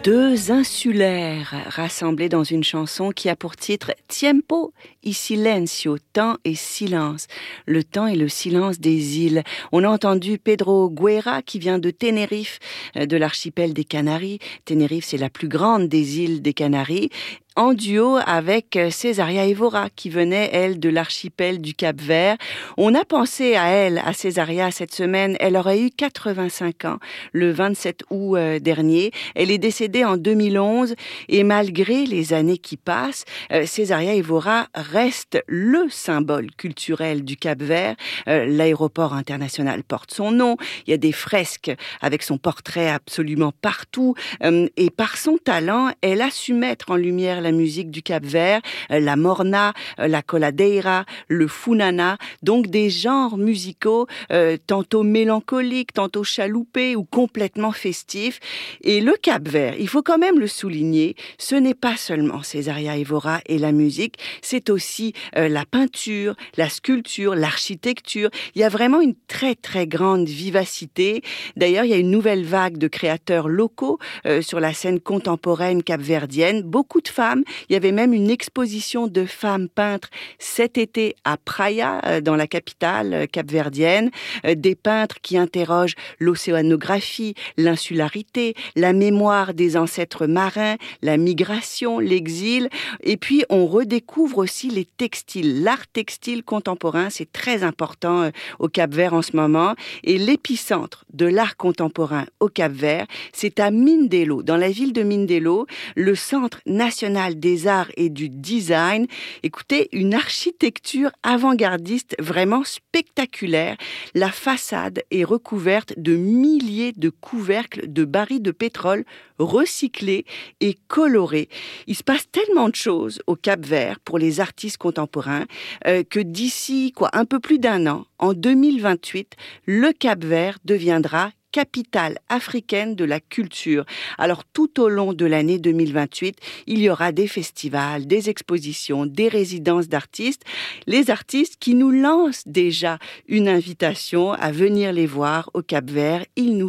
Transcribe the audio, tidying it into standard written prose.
Deux insulaires rassemblés dans une chanson qui a pour titre Tiempo y Silencio, temps et silence. Le temps et le silence des îles. On a entendu Pedro Guerra qui vient de Tenerife, de l'archipel des Canaries. Tenerife, c'est la plus grande des îles des Canaries, en duo avec Césaria Évora, qui venait, elle, de l'archipel du Cap-Vert. On a pensé à elle, à Césaria, cette semaine. Elle aurait eu 85 ans, le 27 août dernier. Elle est décédée en 2011, et malgré les années qui passent, Césaria Évora reste le symbole culturel du Cap-Vert. L'aéroport international porte son nom. Il y a des fresques avec son portrait absolument partout. Et par son talent, elle a su mettre en lumière la musique du Cap-Vert, la morna, la coladeira, le funana, donc des genres musicaux tantôt mélancoliques, tantôt chaloupés ou complètement festifs. Et le Cap-Vert, il faut quand même le souligner, ce n'est pas seulement Césaria Évora et la musique, c'est aussi la peinture, la sculpture, l'architecture. Il y a vraiment une très très grande vivacité. D'ailleurs, il y a une nouvelle vague de créateurs locaux sur la scène contemporaine capverdienne. Beaucoup de femmes. Il y avait même une exposition de femmes peintres cet été à Praia, dans la capitale capverdienne. Des peintres qui interrogent l'océanographie, l'insularité, la mémoire des ancêtres marins, la migration, l'exil. Et puis, on redécouvre aussi les textiles. L'art textile contemporain, c'est très important au Cap-Vert en ce moment. Et l'épicentre de l'art contemporain au Cap-Vert, c'est à Mindelo, dans la ville de Mindelo, le Centre national des arts et du design. Écoutez, une architecture avant-gardiste vraiment spectaculaire. La façade est recouverte de milliers de couvercles de barils de pétrole recyclés et colorés. Il se passe tellement de choses au Cap-Vert pour les artistes contemporains que d'ici un peu plus d'un an, en 2028, le Cap-Vert deviendra capitale africaine de la culture. Alors, tout au long de l'année 2028, il y aura des festivals, des expositions, des résidences d'artistes. Les artistes qui nous lancent déjà une invitation à venir les voir au Cap-Vert, ils nous